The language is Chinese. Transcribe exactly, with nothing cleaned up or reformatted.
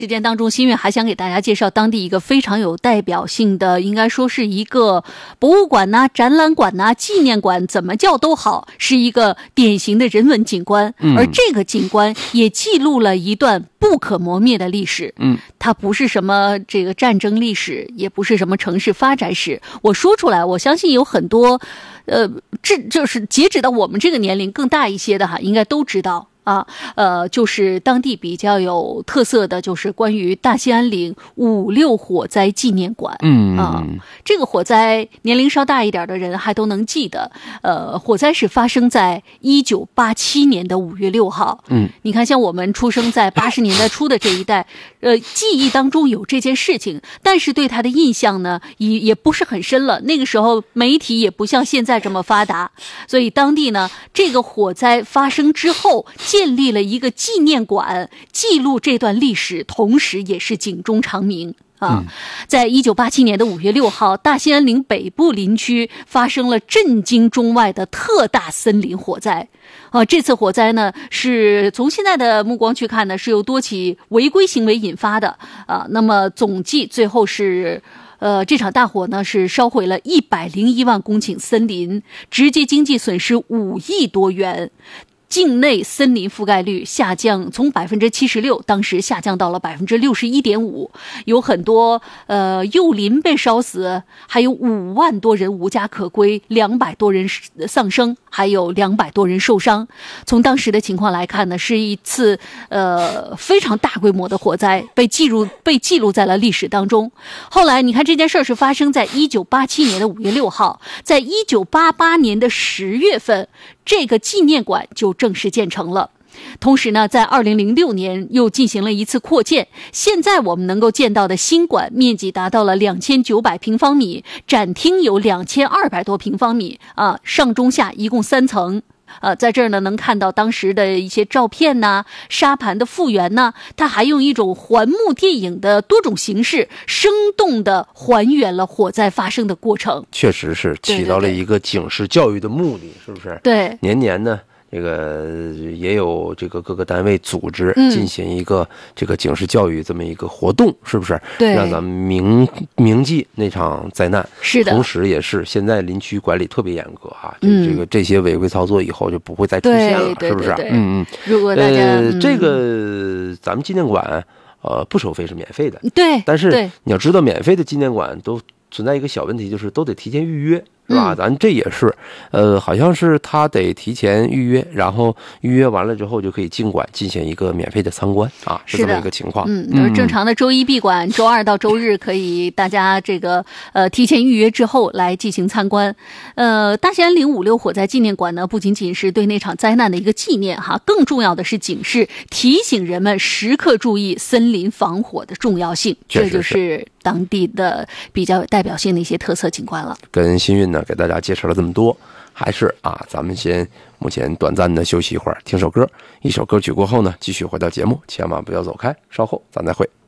时间当中，新月还想给大家介绍当地一个非常有代表性的，应该说是一个博物馆呐、展览馆呐、纪念馆，怎么叫都好，是一个典型的人文景观。 嗯、 而这个景观也记录了一段不可磨灭的历史。 嗯， 它不是什么这个战争历史，也不是什么城市发展史。我说出来，我相信有很多，呃，这就是截止到我们这个年龄更大一些的哈，应该都知道。啊，呃，就是当地比较有特色的，就是关于大兴安岭五六火灾纪念馆。 嗯啊，这个火灾年龄稍大一点的人还都能记得。呃，火灾是发生在一九八七年的五月六号。 嗯， 你看，像我们出生在八十年代初的这一代，呃，记忆当中有这件事情，但是对他的印象呢，也也不是很深了。那个时候媒体也不像现在这么发达，所以当地呢，这个火灾发生之后，建立了一个纪念馆，记录这段历史，同时也是警钟长鸣啊！在一九八七年的五月六号，大兴安岭北部林区发生了震惊中外的特大森林火灾啊！这次火灾呢，是从现在的目光去看呢，是由多起违规行为引发的啊。那么总计最后是。呃，这场大火呢是烧毁了一百零一万公顷森林，直接经济损失五亿多元。境内森林覆盖率下降，从百分之七十六，当时下降到了百分之六十一点五，有很多呃幼林被烧死，还有五万多人无家可归，两百多人丧生，还有两百多人受伤。从当时的情况来看呢，是一次呃非常大规模的火灾，被记录被记录在了历史当中。后来你看这件事是发生在一九八七年的五月六号，在一九八八年的十月份。这个纪念馆就正式建成了，同时呢，在二零零六年又进行了一次扩建。现在我们能够见到的新馆面积达到了两千九百平方米，展厅有两千二百多平方米啊，上中下一共三层。呃，在这儿呢，能看到当时的一些照片呐、沙盘的复原呐，它还用一种环幕电影的多种形式，生动地还原了火灾发生的过程。 确实是起到了一个警示教育的目的，是不是？ 对， 年年呢。这个也有这个各个单位组织进行一个这个警示教育这么一个活动，嗯、是不是？ 对， 让咱们铭铭记那场灾难。 是的， 同时也是现在林区管理特别严格哈，嗯、这个这些违规操作以后就不会再出现了， 对对对对是不是？嗯嗯。 如果大家、 呃嗯、 这个咱们纪念馆呃不收费是免费的， 对， 但是你要知道，免费的纪念馆都存在一个小问题，就是都得提前预约。是吧？咱这也是，呃，好像是他得提前预约，然后预约完了之后就可以进馆进行一个免费的参观啊，是这么一个情况。 嗯，就是正常的周一闭馆，周二到周日可以大家这个呃提前预约之后来进行参观。呃，大兴安岭五六火灾纪念馆呢，不仅仅是对那场灾难的一个纪念哈，更重要的是警示，提醒人们时刻注意森林防火的重要性。这就是当地的比较有代表性的一些特色景观了。 跟新运呢给大家介绍了这么多，还是啊，咱们先目前短暂的休息一会儿，听首歌。一首歌曲过后呢，继续回到节目，千万不要走开，稍后咱再会。